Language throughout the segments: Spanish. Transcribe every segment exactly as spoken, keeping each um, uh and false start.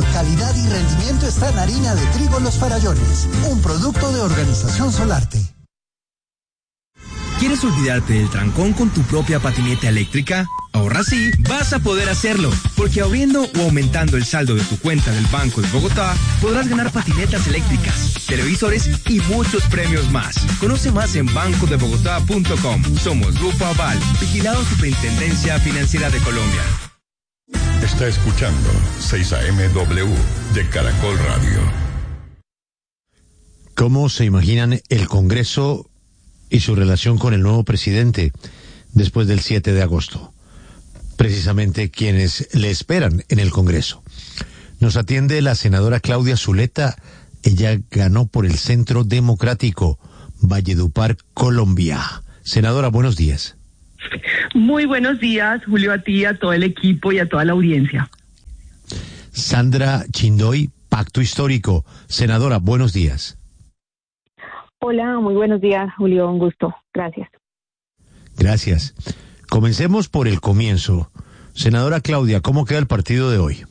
calidad y rendimiento está en harina de trigo Los Farallones, un producto de Organización Solarte. ¿Quieres olvidarte del trancón con tu propia patineta eléctrica? Ahora sí, vas a poder hacerlo, porque abriendo o aumentando el saldo de tu cuenta del Banco de Bogotá, podrás ganar patinetas eléctricas, televisores y muchos premios más. Conoce más en banco de bogotá punto com. Somos Grupo Aval, vigilado Superintendencia Financiera de Colombia. Está escuchando seis A M W de Caracol Radio. ¿Cómo se imaginan el Congreso y su relación con el nuevo presidente después del siete de agosto? Precisamente quienes le esperan en el Congreso. Nos atiende la senadora Claudia Zuleta. Ella ganó por el Centro Democrático, Valledupar, Colombia. Senadora, buenos días. Muy buenos días, Julio, a ti, a todo el equipo y a toda la audiencia. Sandra Chindoy, Pacto Histórico. Senadora, buenos días. Hola, muy buenos días, Julio, un gusto. Gracias. Gracias. Comencemos por el comienzo. Senadora Claudia, ¿cómo queda el partido de hoy?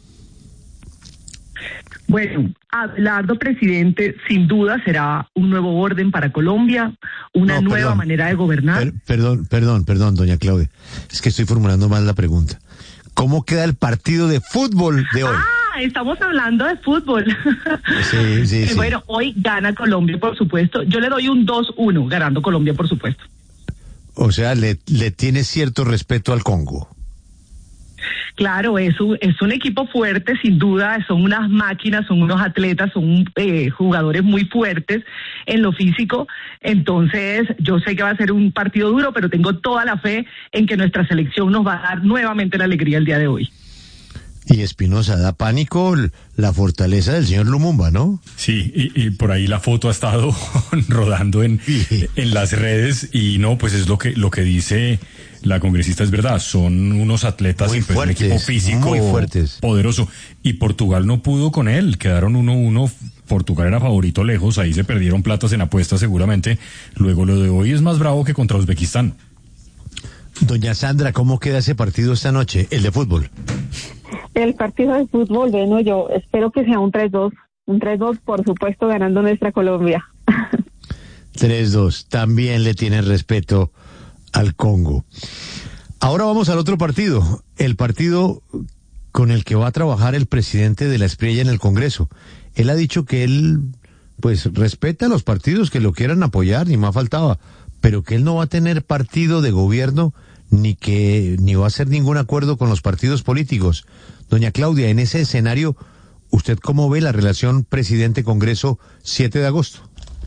Bueno, Abelardo, presidente, sin duda será un nuevo orden para Colombia, una no, nueva perdón, manera de gobernar. Per, perdón, perdón, perdón, doña Claudia. Es que estoy formulando mal la pregunta. ¿Cómo queda el partido de fútbol de hoy? Ah, estamos hablando de fútbol. Sí, sí, sí. Bueno, hoy gana Colombia, por supuesto. Yo le doy un dos uno, ganando Colombia, por supuesto. O sea, le, le tiene cierto respeto al Congo. Claro, es un, es un equipo fuerte, sin duda, son unas máquinas, son unos atletas, son eh, jugadores muy fuertes en lo físico. Entonces, yo sé que va a ser un partido duro, pero tengo toda la fe en que nuestra selección nos va a dar nuevamente la alegría el día de hoy. Y Espinosa, da pánico la fortaleza del señor Lumumba, ¿no? Sí, y, y por ahí la foto ha estado rodando en, sí. en las redes y no, pues es lo que lo que dice la congresista, es verdad, son unos atletas, muy pues, fuertes, un equipo físico muy fuertes, poderoso, y Portugal no pudo con él, quedaron uno uno, Portugal era favorito lejos, ahí se perdieron platas en apuestas seguramente, luego lo de hoy es más bravo que contra Uzbekistán. Doña Sandra, ¿cómo queda ese partido esta noche, el de fútbol? El partido de fútbol, bueno, yo espero que sea un tres dos, un tres dos, por supuesto, ganando nuestra Colombia. tres dos, también le tienen respeto al Congo. Ahora vamos al otro partido, el partido con el que va a trabajar el presidente de la Espriella en el Congreso. Él ha dicho que él, pues, respeta a los partidos que lo quieran apoyar, ni más faltaba, pero que él no va a tener partido de gobierno ni que ni va a hacer ningún acuerdo con los partidos políticos. Doña Claudia, en ese escenario, ¿usted cómo ve la relación presidente-Congreso siete de agosto?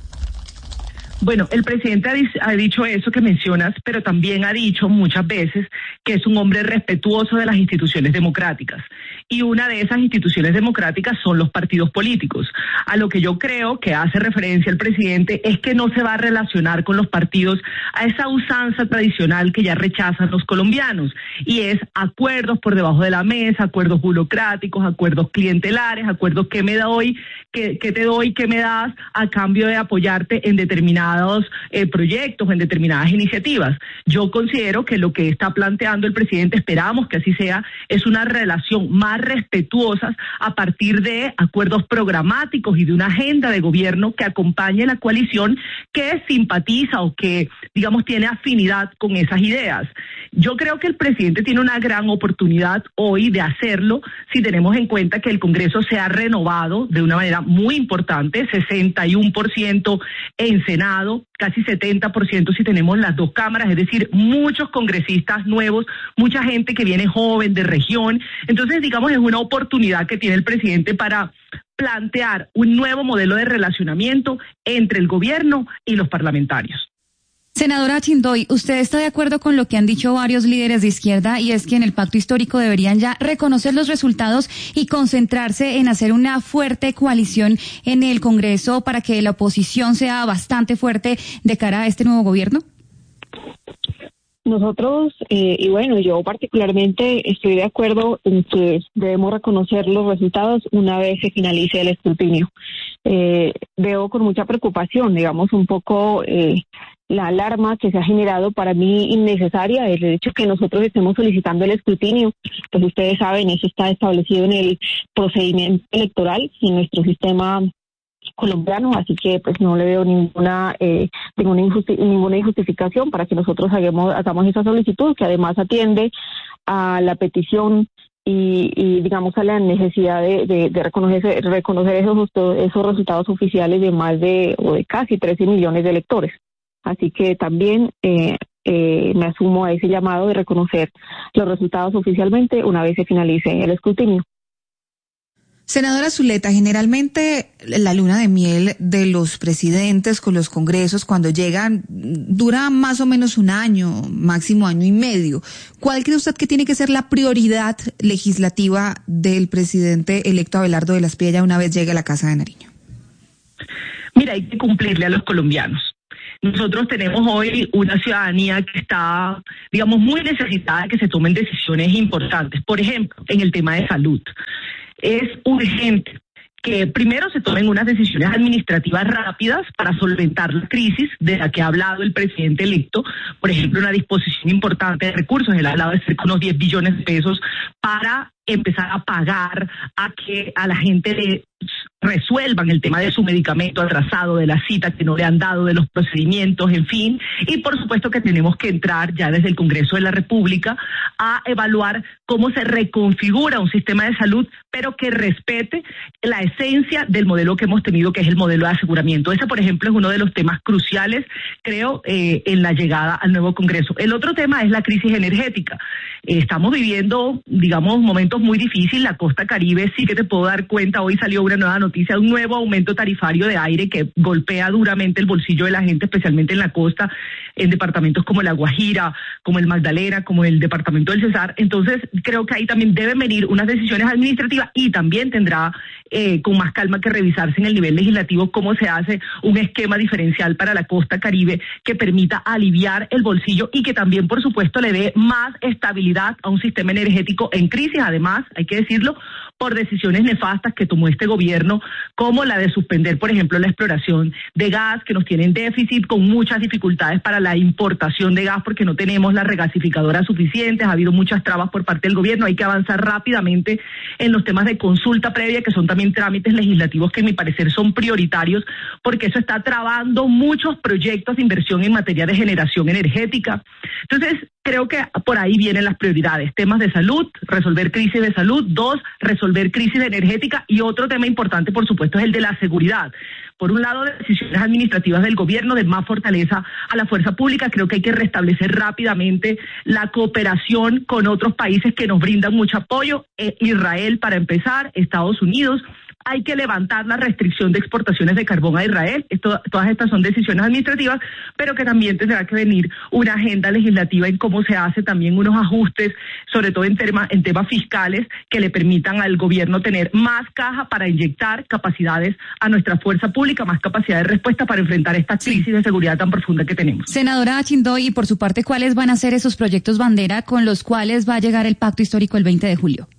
Bueno, el presidente ha, ha dicho eso que mencionas, pero también ha dicho muchas veces que es un hombre respetuoso de las instituciones democráticas. Y una de esas instituciones democráticas son los partidos políticos. A lo que yo creo que hace referencia el presidente es que no se va a relacionar con los partidos a esa usanza tradicional que ya rechazan los colombianos. Y es acuerdos por debajo de la mesa, acuerdos burocráticos, acuerdos clientelares, acuerdos que me doy, que, que te doy, que me das a cambio de apoyarte en determinadas Eh, proyectos, en determinadas iniciativas. Yo considero que lo que está planteando el presidente, esperamos que así sea, es una relación más respetuosa a partir de acuerdos programáticos y de una agenda de gobierno que acompañe la coalición que simpatiza o que, digamos, tiene afinidad con esas ideas. Yo creo que el presidente tiene una gran oportunidad hoy de hacerlo si tenemos en cuenta que el Congreso se ha renovado de una manera muy importante, sesenta y uno por ciento en Senado, casi setenta por ciento si tenemos las dos cámaras, es decir, muchos congresistas nuevos, mucha gente que viene joven de región. Entonces, digamos, es una oportunidad que tiene el presidente para plantear un nuevo modelo de relacionamiento entre el gobierno y los parlamentarios. Senadora Chindoy, ¿usted está de acuerdo con lo que han dicho varios líderes de izquierda y es que en el pacto histórico deberían ya reconocer los resultados y concentrarse en hacer una fuerte coalición en el Congreso para que la oposición sea bastante fuerte de cara a este nuevo gobierno? Nosotros, eh, y bueno, yo particularmente estoy de acuerdo en que debemos reconocer los resultados una vez se finalice el escrutinio. Eh, veo con mucha preocupación, digamos, un poco eh, la alarma que se ha generado para mí innecesaria, el hecho que nosotros estemos solicitando el escrutinio, pues ustedes saben, eso está establecido en el procedimiento electoral y en nuestro sistema colombiano, así que pues no le veo ninguna eh, ninguna, injusti- ninguna injustificación para que nosotros hagamos, hagamos esa solicitud, que además atiende a la petición y, y digamos a la necesidad de, de, de reconocer, reconocer esos, esos resultados oficiales de más de, o de casi trece millones de electores. Así que también eh, eh, me asumo a ese llamado de reconocer los resultados oficialmente una vez se finalice el escrutinio. Senadora Zuleta, generalmente la luna de miel de los presidentes con los congresos cuando llegan dura más o menos un año, máximo año y medio. ¿Cuál cree usted que tiene que ser la prioridad legislativa del presidente electo Abelardo de la Espriella una vez llegue a la Casa de Nariño? Mira, hay que cumplirle a los colombianos. Nosotros tenemos hoy una ciudadanía que está, digamos, muy necesitada de que se tomen decisiones importantes. Por ejemplo, en el tema de salud. Es urgente que primero se tomen unas decisiones administrativas rápidas para solventar la crisis de la que ha hablado el presidente electo. Por ejemplo, una disposición importante de recursos. Él ha hablado de cerca de unos diez billones de pesos para empezar a pagar a que a la gente le resuelvan el tema de su medicamento atrasado, de la cita que no le han dado, de los procedimientos, en fin. Y por supuesto que tenemos que entrar ya desde el Congreso de la República a evaluar cómo se reconfigura un sistema de salud, pero que respete la esencia del modelo que hemos tenido, que es el modelo de aseguramiento. Ese, por ejemplo, es uno de los temas cruciales, creo, eh, en la llegada al nuevo Congreso. El otro tema es la crisis energética. Eh, estamos viviendo, digamos, momentos muy difíciles. La costa Caribe, sí que te puedo dar cuenta, hoy salió una nueva noticia de un nuevo aumento tarifario de aire que golpea duramente el bolsillo de la gente, especialmente en la costa, en departamentos como La Guajira, como el Magdalena, como el departamento del Cesar. Entonces, creo que ahí también deben venir unas decisiones administrativas y también tendrá eh, con más calma que revisarse en el nivel legislativo cómo se hace un esquema diferencial para la costa Caribe que permita aliviar el bolsillo y que también, por supuesto, le dé más estabilidad a un sistema energético en crisis. Además, hay que decirlo, por decisiones nefastas que tomó este gobierno, como la de suspender, por ejemplo, la exploración de gas, que nos tiene en déficit, con muchas dificultades para la importación de gas, porque no tenemos las regasificadoras suficientes, ha habido muchas trabas por parte del gobierno, hay que avanzar rápidamente en los temas de consulta previa, que son también trámites legislativos que, a mi parecer, son prioritarios, porque eso está trabando muchos proyectos de inversión en materia de generación energética. Entonces, creo que por ahí vienen las prioridades, temas de salud, resolver crisis de salud, dos, resolver crisis energética, y otro tema importante, por supuesto, es el de la seguridad. Por un lado, decisiones administrativas del gobierno de más fortaleza a la fuerza pública. Creo que hay que restablecer rápidamente la cooperación con otros países que nos brindan mucho apoyo. Eh, Israel, para empezar, Estados Unidos. Hay que levantar la restricción de exportaciones de carbón a Israel. Esto, todas estas son decisiones administrativas, pero que también tendrá que venir una agenda legislativa en cómo se hace también unos ajustes, sobre todo en, tema, en temas fiscales, que le permitan al gobierno tener más caja para inyectar capacidades a nuestra fuerza pública, más capacidad de respuesta para enfrentar esta crisis de seguridad tan profunda que tenemos. Senadora Chindoy, y por su parte, ¿cuáles van a ser esos proyectos bandera con los cuales va a llegar el pacto histórico el veinte de julio?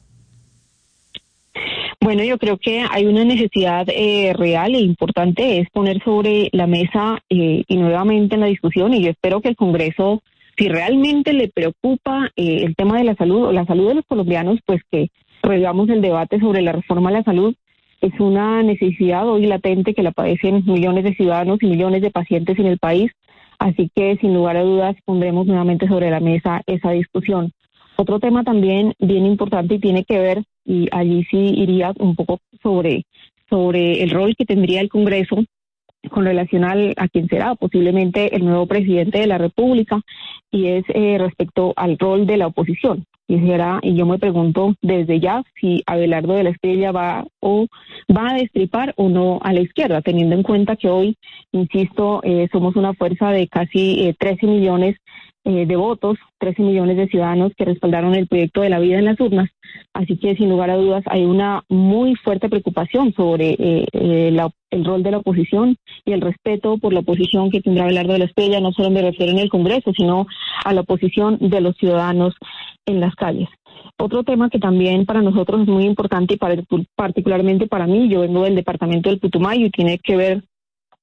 Bueno, yo creo que hay una necesidad eh, real e importante, es poner sobre la mesa eh, y nuevamente en la discusión, y yo espero que el Congreso, si realmente le preocupa eh, el tema de la salud o la salud de los colombianos, pues que revivamos el debate sobre la reforma a la salud. Es una necesidad hoy latente que la padecen millones de ciudadanos y millones de pacientes en el país, así que sin lugar a dudas pondremos nuevamente sobre la mesa esa discusión. Otro tema también bien importante y tiene que ver, y allí sí iría un poco sobre, sobre el rol que tendría el Congreso con relación al, a quien será posiblemente el nuevo presidente de la República, y es eh, respecto al rol de la oposición. Y, será, y yo me pregunto desde ya si Abelardo de la Espriella va, o, va a destripar o no a la izquierda, teniendo en cuenta que hoy, insisto, eh, somos una fuerza de casi eh, trece millones Eh, de votos, trece millones de ciudadanos que respaldaron el proyecto de la vida en las urnas. Así que sin lugar a dudas hay una muy fuerte preocupación sobre eh, eh, la, el rol de la oposición y el respeto por la oposición que tendrá Abelardo de la Espriella, no solo me refiero en el Congreso, sino a la oposición de los ciudadanos en las calles. Otro tema que también para nosotros es muy importante y para, particularmente para mí, yo vengo del departamento del Putumayo y tiene que ver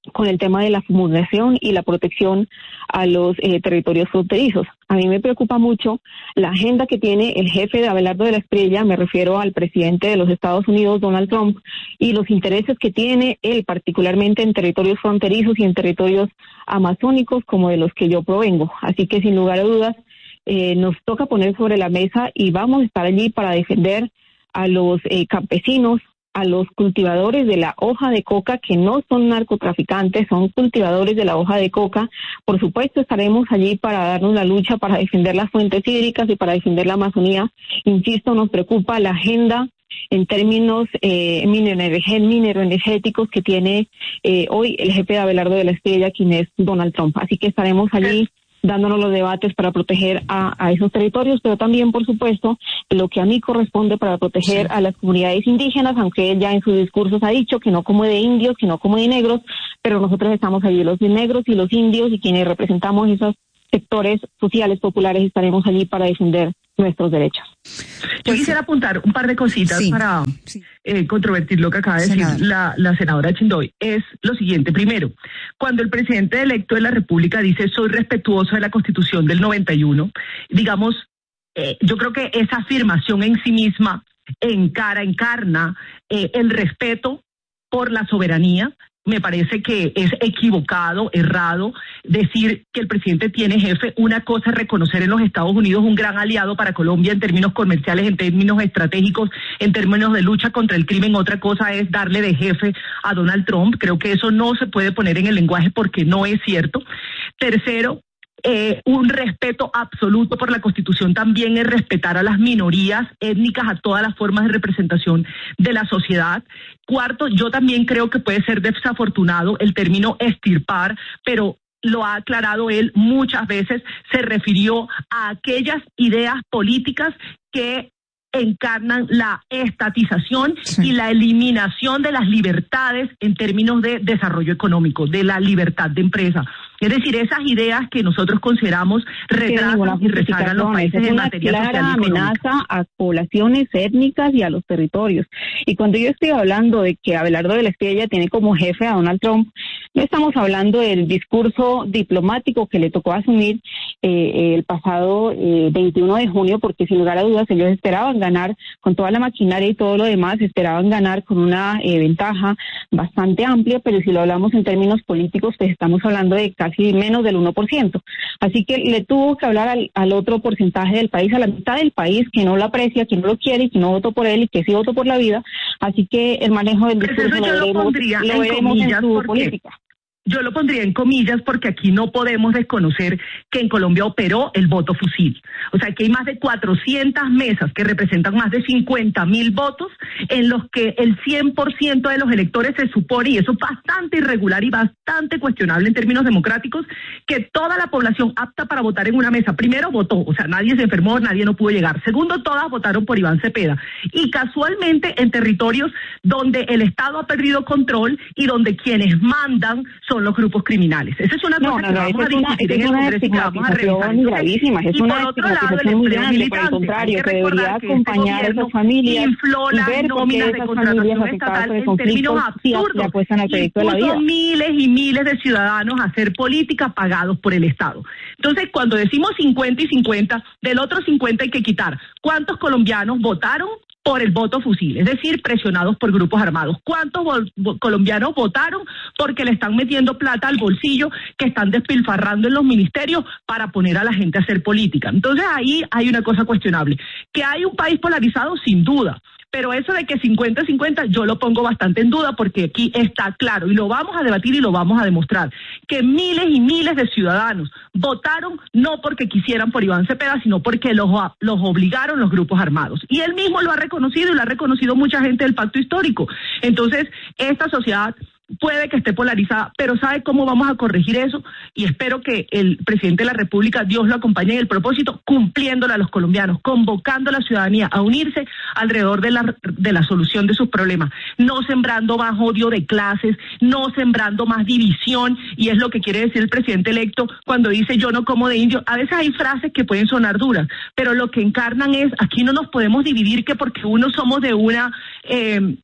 con el tema de la fumigación y la protección a los eh, territorios fronterizos. A mí me preocupa mucho la agenda que tiene el jefe de Abelardo de la Espriella, me refiero al presidente de los Estados Unidos, Donald Trump, y los intereses que tiene él, particularmente en territorios fronterizos y en territorios amazónicos como de los que yo provengo. Así que sin lugar a dudas, eh, nos toca poner sobre la mesa y vamos a estar allí para defender a los eh, campesinos, a los cultivadores de la hoja de coca, que no son narcotraficantes, son cultivadores de la hoja de coca. Por supuesto, estaremos allí para darnos la lucha, para defender las fuentes hídricas y para defender la Amazonía. Insisto, nos preocupa la agenda en términos eh, mineroenergéticos que tiene eh, hoy el jefe de Abelardo de la Espriella, quien es Donald Trump. Así que estaremos allí dándonos los debates para proteger a, a esos territorios, pero también, por supuesto, lo que a mí corresponde para proteger sí. a las comunidades indígenas, aunque él ya en sus discursos ha dicho que no como de indios, que no como de negros, pero nosotros estamos allí, los negros y los indios, y quienes representamos esos sectores sociales populares, estaremos allí para defender nuestros derechos. Yo quisiera apuntar un par de cositas sí, para sí. Eh, controvertir lo que acaba de Senador. decir la, la senadora Chindoy. Es lo siguiente: primero, cuando el presidente electo de la República dice soy respetuoso de la Constitución del noventa y uno, digamos, eh, yo creo que esa afirmación en sí misma encara, encarna eh, el respeto por la soberanía. Me parece que es equivocado, errado, decir que el presidente tiene jefe. Una cosa es reconocer en los Estados Unidos un gran aliado para Colombia en términos comerciales, en términos estratégicos, en términos de lucha contra el crimen. Otra cosa es darle de jefe a Donald Trump. Creo que eso no se puede poner en el lenguaje porque no es cierto. Tercero, Eh, un respeto absoluto por la Constitución también es respetar a las minorías étnicas, a todas las formas de representación de la sociedad. Cuarto, yo también creo que puede ser desafortunado el término extirpar, pero lo ha aclarado él muchas veces, se refirió a aquellas ideas políticas que encarnan la estatización sí. y la eliminación de las libertades en términos de desarrollo económico, de la libertad de empresa. Es decir, esas ideas que nosotros consideramos retrasan y rezagan los países en materia social y económica. Es una clara amenaza a poblaciones étnicas y a los territorios. Y cuando yo estoy hablando de que Abelardo de la Espriella tiene como jefe a Donald Trump, no estamos hablando del discurso diplomático que le tocó asumir eh, el pasado eh, veintiuno de junio, porque sin lugar a dudas ellos esperaban ganar con toda la maquinaria y todo lo demás, esperaban ganar con una eh, ventaja bastante amplia, pero si lo hablamos en términos políticos, pues estamos hablando de casi menos del uno por ciento. Así que le tuvo que hablar al, al otro porcentaje del país, a la mitad del país, que no lo aprecia, que no lo quiere y que no votó por él y que sí votó por la vida. Así que el manejo del discurso pues eso yo lo, lo pondría lo en comillas en su porque... política. Yo lo pondría en comillas porque aquí no podemos desconocer que en Colombia operó el voto fusil. O sea, que hay más de cuatrocientas mesas que representan más de cincuenta mil votos en los que el cien por ciento de los electores se supone, y eso es bastante irregular y bastante cuestionable en términos democráticos, que toda la población apta para votar en una mesa, primero votó, o sea, nadie se enfermó, nadie no pudo llegar. Segundo, todas votaron por Iván Cepeda. Y casualmente en territorios donde el Estado ha perdido control y donde quienes mandan son los grupos criminales. Esa es una cosa no, no, que no, vamos a discutir en el Congreso y que vamos a revisar. Gravísima, es y una por otro lado, el empleo militante. Al contrario, que debería acompañar a esas familias infló las nóminas de contratación estatal en términos absurdos y puso miles y miles de ciudadanos a hacer política pagados por el Estado. Entonces, cuando decimos cincuenta y cincuenta, del otro cincuenta hay que quitar. ¿Cuántos colombianos votaron por el voto fusil, es decir, presionados por grupos armados? ¿Cuántos vo- colombianos votaron porque le están metiendo plata al bolsillo, que están despilfarrando en los ministerios para poner a la gente a hacer política? Entonces ahí hay una cosa cuestionable. ¿Que hay un país polarizado? Sin duda. Pero eso de que cincuenta cincuenta yo lo pongo bastante en duda porque aquí está claro, y lo vamos a debatir y lo vamos a demostrar, que miles y miles de ciudadanos votaron no porque quisieran por Iván Cepeda, sino porque los, los obligaron los grupos armados. Y él mismo lo ha reconocido y lo ha reconocido mucha gente del pacto histórico. Entonces, esta sociedad puede que esté polarizada, pero ¿sabe cómo vamos a corregir eso? Y espero que el presidente de la República, Dios lo acompañe en el propósito, cumpliéndole a los colombianos, convocando a la ciudadanía a unirse alrededor de la, de la solución de sus problemas, no sembrando más odio de clases, no sembrando más división, y es lo que quiere decir el presidente electo cuando dice yo no como de indio. A veces hay frases que pueden sonar duras, pero lo que encarnan es, aquí no nos podemos dividir que porque unos somos de una... Eh,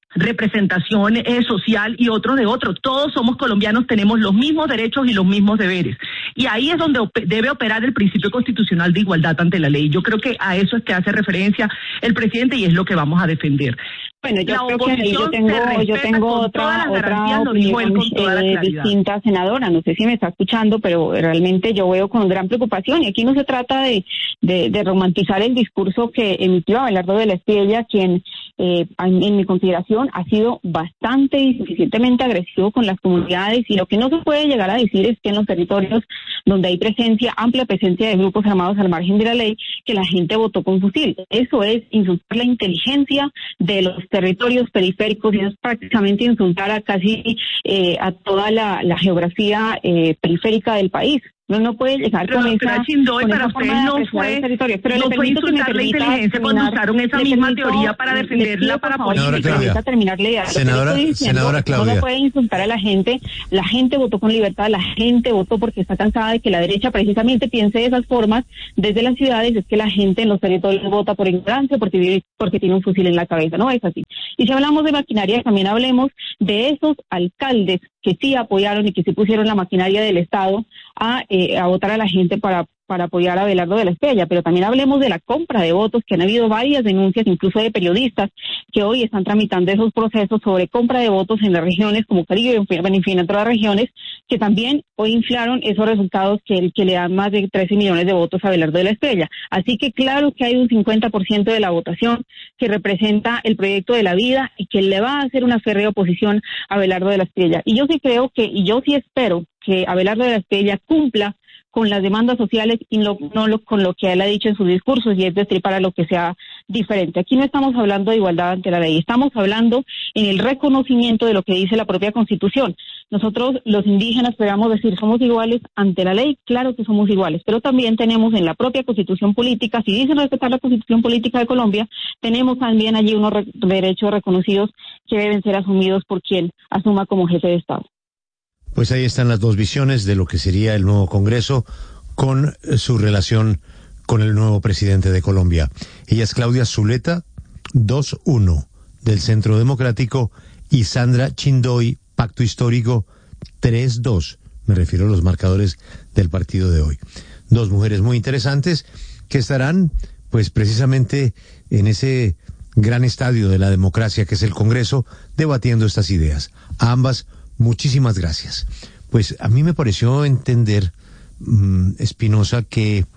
representación eh, social y otros de otros. Todos somos colombianos, tenemos los mismos derechos y los mismos deberes. Y ahí es donde op- debe operar el principio constitucional de igualdad ante la ley. Yo creo que a eso es que hace referencia el presidente y es lo que vamos a defender. Bueno, yo La creo que ahí yo tengo, yo tengo otra, otra opinión eh, distinta, senadora. No sé si me está escuchando, pero realmente yo veo con gran preocupación. Y aquí no se trata de, de, de romantizar el discurso que emitió Abelardo de la Espriella, quien eh, en, en mi consideración ha sido bastante y suficientemente agresivo con las comunidades. Y lo que no se puede llegar a decir es que en los territorios donde hay presencia, amplia presencia de grupos armados al margen de la ley, que la gente votó con fusil. Eso es insultar la inteligencia de los territorios periféricos y es prácticamente insultar a casi eh, a toda la, la geografía eh, periférica del país. No, no puede llegar pero, con pero esa, Chindoy, con para esa ustedes forma de no apreciar fue, el territorio. Pero no le fue permito que me insultar la permita inteligencia cuando terminar, usaron esa le misma permito, teoría para le defenderla pido, para por favor, Senadora que me Claudia. permita terminar la idea. Senadora- Lo que estoy diciendo, senadora Claudia. no le puede insultar a la gente. La gente votó con libertad, la gente votó porque está cansada de que la derecha precisamente piense de esas formas desde las ciudades. Es que la gente en los territorios vota por ignorancia, porque vive, porque tiene un fusil en la cabeza. No es así. Y si hablamos de maquinaria, también hablemos de esos alcaldes que sí apoyaron y que sí pusieron la maquinaria del Estado a, eh, a votar a la gente para para apoyar a Abelardo de la Espriella, pero también hablemos de la compra de votos, que han habido varias denuncias, incluso de periodistas, que hoy están tramitando esos procesos sobre compra de votos en las regiones como Caribe, en fin, en otras regiones, que también hoy inflaron esos resultados que, que le dan más de trece millones de votos a Abelardo de la Espriella. Así que claro que hay un cincuenta por ciento de la votación que representa el proyecto de la vida y que le va a hacer una férrea oposición a Abelardo de la Espriella. Y yo sí creo que, y yo sí espero que Abelardo de la Espriella cumpla con las demandas sociales y no, no lo, con lo que él ha dicho en sus discursos, y es destripar a lo que sea diferente. Aquí no estamos hablando de igualdad ante la ley, estamos hablando en el reconocimiento de lo que dice la propia Constitución. Nosotros, los indígenas, podemos decir, somos iguales ante la ley, claro que somos iguales, pero también tenemos en la propia Constitución política, si dicen respetar la Constitución política de Colombia, tenemos también allí unos re- derechos reconocidos que deben ser asumidos por quien asuma como jefe de Estado. Pues ahí están las dos visiones de lo que sería el nuevo Congreso con su relación con el nuevo presidente de Colombia. Ella es Claudia Zuleta, dos uno del Centro Democrático, y Sandra Chindoy, Pacto Histórico, tres dos. Me refiero a los marcadores del partido de hoy. Dos mujeres muy interesantes que estarán, pues precisamente en ese gran estadio de la democracia que es el Congreso, debatiendo estas ideas. A ambas, muchísimas gracias. Pues a mí me pareció entender, mmm, Espinosa, que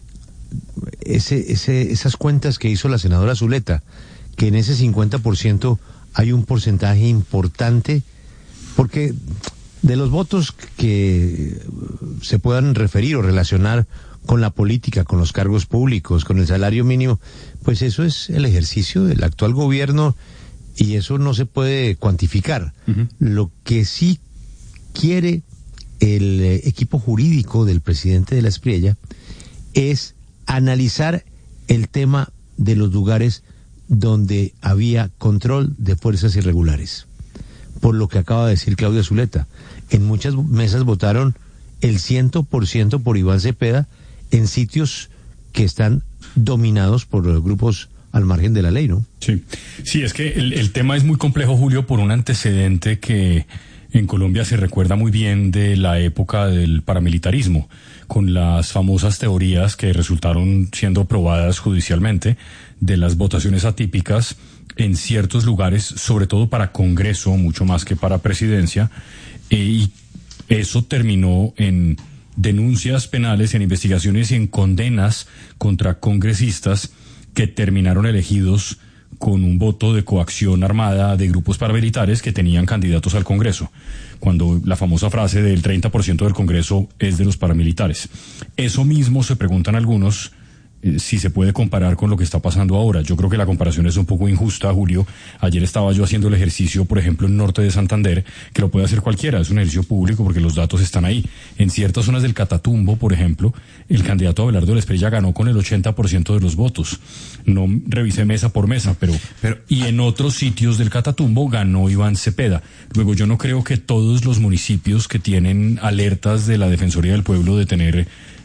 ese, ese, esas cuentas que hizo la senadora Zuleta, que en ese cincuenta por ciento hay un porcentaje importante, porque de los votos que se puedan referir o relacionar con la política, con los cargos públicos, con el salario mínimo, pues eso es el ejercicio del actual gobierno y eso no se puede cuantificar. Uh-huh. Lo que sí quiere el eh, equipo jurídico del presidente de la Espriella es analizar el tema de los lugares donde había control de fuerzas irregulares. Por lo que acaba de decir Claudia Zuleta, en muchas mesas votaron el cien por ciento por Iván Cepeda en sitios que están dominados por grupos al margen de la ley, ¿no? Sí, sí, es que el, el tema es muy complejo, Julio, por un antecedente que en Colombia se recuerda muy bien de la época del paramilitarismo, con las famosas teorías que resultaron siendo probadas judicialmente de las votaciones atípicas en ciertos lugares, sobre todo para Congreso, mucho más que para presidencia, eh, y eso terminó en denuncias penales, en investigaciones y en condenas contra congresistas que terminaron elegidos con un voto de coacción armada de grupos paramilitares que tenían candidatos al Congreso, cuando la famosa frase del treinta por ciento del Congreso es de los paramilitares. Eso mismo se preguntan algunos, eh, si se puede comparar con lo que está pasando ahora. Yo creo que la comparación es un poco injusta, Julio. Ayer estaba yo haciendo el ejercicio, por ejemplo, en norte de Santander, que lo puede hacer cualquiera, es un ejercicio público porque los datos están ahí. En ciertas zonas del Catatumbo, por ejemplo, el candidato Abelardo de la Espriella ganó con el ochenta por ciento de los votos. No revisé mesa por mesa, pero, pero y en otros sitios del Catatumbo ganó Iván Cepeda. Luego, yo no creo que todos los municipios que tienen alertas de la Defensoría del Pueblo de tener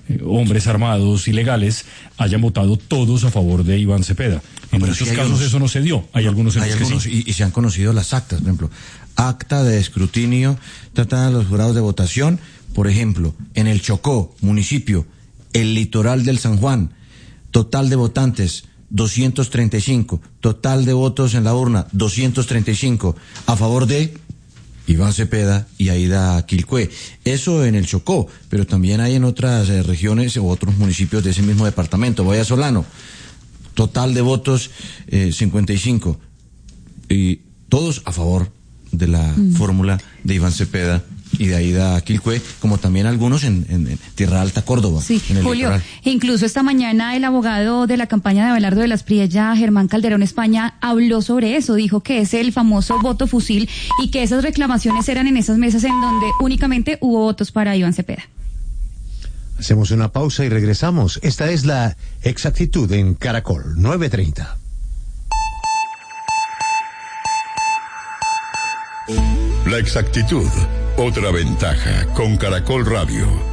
eh, hombres armados ilegales, hayan votado todos a favor de Iván Cepeda. En no, muchos sí casos unos, eso no se dio. Hay algunos en hay los algunos, que sí. Y, y se han conocido las actas, por ejemplo, acta de escrutinio tratada a los jurados de votación, por ejemplo, en el Chocó, municipio, el litoral del San Juan, total de votantes doscientos treinta y cinco, total de votos en la urna doscientos treinta y cinco, a favor de Iván Cepeda y Aida Quilcué. Eso en el Chocó, pero también hay en otras eh, regiones o otros municipios de ese mismo departamento. Vallasolano, total de votos eh, cincuenta y cinco, y todos a favor de la mm. fórmula de Iván Cepeda y de Aida Quilcué, como también algunos en, en, en Tierra Alta, Córdoba. Sí, en el Julio, litoral. Incluso esta mañana el abogado de la campaña de Abelardo de las Priella, Germán Calderón España, habló sobre eso, dijo que es el famoso voto fusil y que esas reclamaciones eran en esas mesas en donde únicamente hubo votos para Iván Cepeda. Hacemos una pausa y regresamos. Esta es la exactitud en Caracol, nueve treinta. La exactitud, otra ventaja con Caracol Radio.